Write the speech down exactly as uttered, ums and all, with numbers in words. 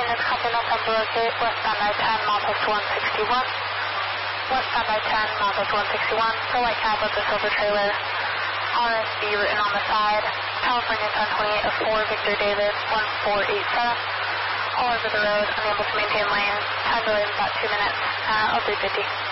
units copy no time to locate, west standby ten, miles to one sixty-one. West standby ten, miles to one sixty-one, the white cab with the silver trailer. R S B written on the side, California ten twenty-eight of four, Victor David, one four eight seven. All over the road, unable to maintain lane, time delay is about two minutes, uh, oh three fifty.